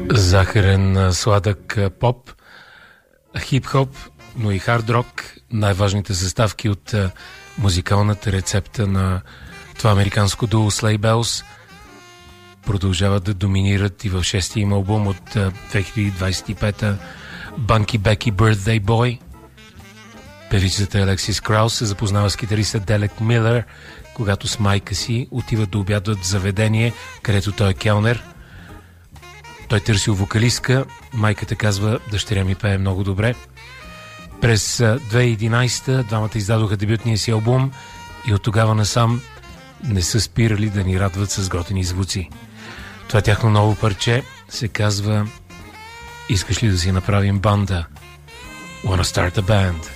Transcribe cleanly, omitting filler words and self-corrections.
Захарен, сладък поп, хип-хоп, но и хард-рок, най-важните съставки от музикалната рецепта на това американско дуо Sleigh Bells продължават да доминират и в шестия им албум от 2025-та Bunky Becky Birthday Boy. Певицата Алексис Краус се запознава с китариста Делек Милър, когато с майка си отиват да обядват в заведение, където той е келнер. Той търсил вокалистка, майката казва: дъщеря ми пее много добре. През 2011 двамата издадоха дебютния си албум и от тогава насам не са спирали да ни радват с готини звуци. Това тяхно ново парче се казва: искаш ли да си направим банда? Wanna start a band?